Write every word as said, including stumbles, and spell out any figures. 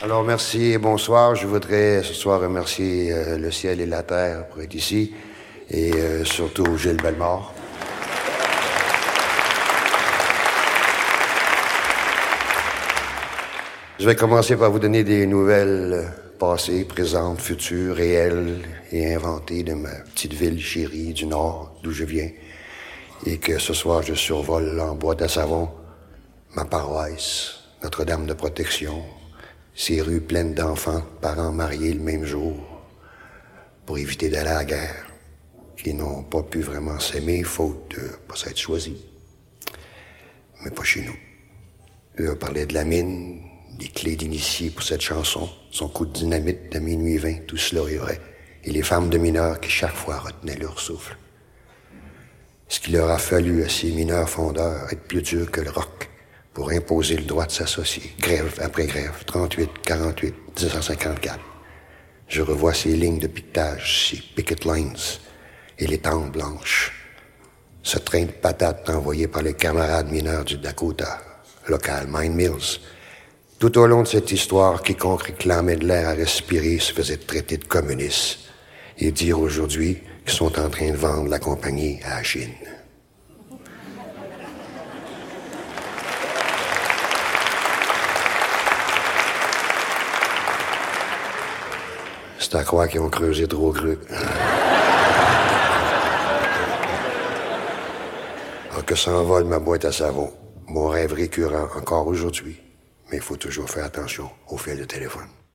Alors, merci et bonsoir. Je voudrais ce soir remercier euh, le ciel et la terre pour être ici, et euh, surtout Gilles Bellemare. Je vais commencer par vous donner des nouvelles passées, présentes, futures, réelles et inventées de ma petite ville chérie du Nord, d'où je viens, et que ce soir je survole en bois de savon ma paroisse, Notre-Dame de Protection, ces rues pleines d'enfants, de parents mariés le même jour, pour éviter d'aller à la guerre, qui n'ont pas pu vraiment s'aimer, faute de pas s'être choisis. Mais pas chez nous. Eux parlaient de la mine, des clés d'initié pour cette chanson, son coup de dynamite de minuit vingt, tout cela est vrai, et les femmes de mineurs qui chaque fois retenaient leur souffle. Ce qu'il leur a fallu à ces mineurs fondeurs être plus dur que le roc pour imposer le droit de s'associer, grève après grève, trente-huit, quarante-huit, dix-neuf cent cinquante-quatre. Je revois ces lignes de piquetage, ces picket lines et les tentes blanches, ce train de patates envoyé par les camarades mineurs du Dakota, local Mine Mills. Tout au long de cette histoire, quiconque réclamait de l'air à respirer se faisait traiter de communiste et dire aujourd'hui qu'ils sont en train de vendre la compagnie à la Chine. C'est à croire qu'ils ont creusé trop creux. Alors que s'envole ma boîte à savon, mon rêve récurrent encore aujourd'hui. Mais il faut toujours faire attention au fil de téléphone.